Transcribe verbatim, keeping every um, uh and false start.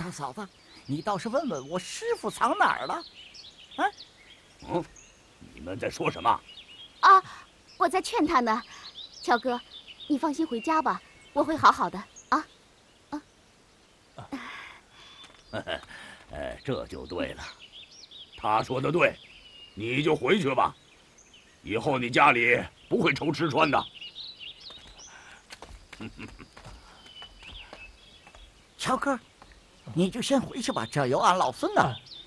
大嫂子，你倒是问问我师傅藏哪儿了？啊？ 嗯，你们在说什么？ 啊，我在劝他呢。乔哥，你放心回家吧，我会好好的啊。啊。 哎，这就对了。他说的对，你就回去吧。以后你家里不会愁吃穿的。 乔哥，你就先回去吧，这有俺老孙呢。